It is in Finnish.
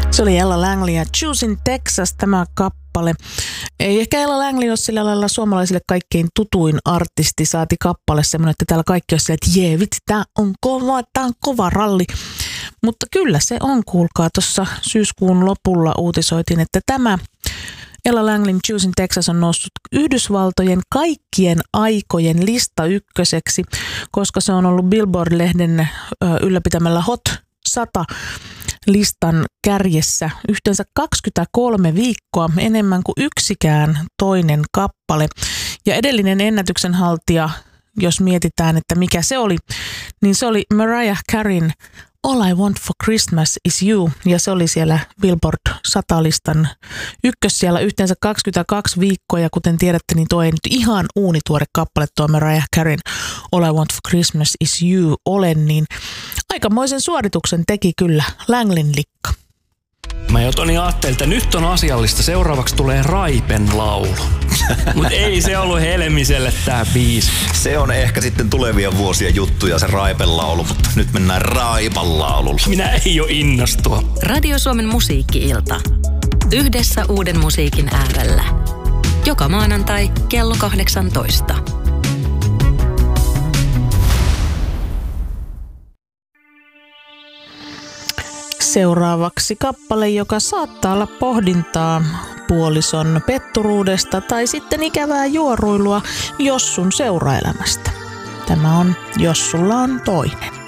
Se oli Ella Langley ja Choosing Texas tämä kappale. Ei ehkä Ella Langley ole sillä lailla suomalaisille kaikkein tutuin artisti, saati kappale semmoinen, että täällä kaikki on silleen, että jee vitsi, tää on kova ralli. Mutta kyllä se on, kuulkaa, tuossa syyskuun lopulla uutisoitiin, että tämä Ella Langleyn Choosing Texas on noussut Yhdysvaltojen kaikkien aikojen lista ykköseksi, koska se on ollut Billboard-lehden ylläpitämällä Hot 100 listan kärjessä yhteensä 23 viikkoa, enemmän kuin yksikään toinen kappale. Ja edellinen ennätyksen haltija, jos mietitään, että mikä se oli, niin se oli Mariah Careyn All I Want for Christmas is You, ja se oli siellä Billboard 100-listan siellä yhteensä 22 viikkoa, ja kuten tiedätte, niin tuo ei nyt ihan uunituore kappale tuo Mariah Careyn All I Want for Christmas is You ole, niin aikamoisen suorituksen teki kyllä Langleyn likka. Mä jo Toni ajattelin, että nyt on asiallista. Seuraavaksi tulee Raipen laulu. Mutta ei se ollut Helmiselle tää biisi. Se on ehkä sitten tulevien vuosien juttuja se Raipen laulu, mutta nyt mennään Raipan laululla. Minä ei oo innostua. Radio Suomen musiikki-ilta. Yhdessä uuden musiikin äärellä. Joka maanantai kello 18. Seuraavaksi kappale, joka saattaa olla pohdintaa puolison petturuudesta tai sitten ikävää juoruilua Jossun seuraelämästä. Tämä on Jos sulla on toinen.